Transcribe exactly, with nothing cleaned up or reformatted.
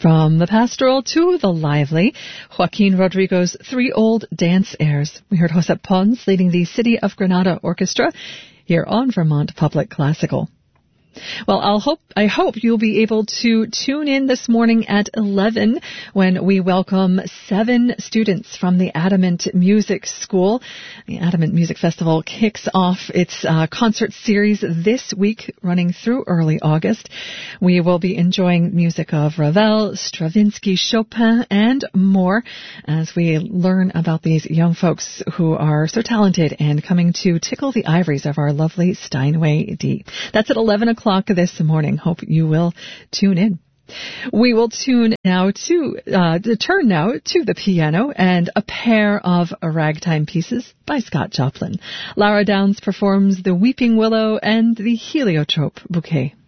From the pastoral to the lively, Joaquin Rodrigo's three old dance airs. We heard Josep Pons leading the City of Granada Orchestra here on Vermont Public Classical. Well, I'll hope, I hope you'll be able to tune in this morning at eleven when we welcome seven students from the Adamant Music School. The Adamant Music Festival kicks off its uh, concert series this week, running through early August. We will be enjoying music of Ravel, Stravinsky, Chopin, and more as we learn about these young folks who are so talented and coming to tickle the ivories of our lovely Steinway D. That's at eleven o'clock this morning. Hope you will tune in. We will tune now to, uh, to turn now to the piano and a pair of ragtime pieces by Scott Joplin. Lara Downs performs The Weeping Willow and the Heliotrope Bouquet.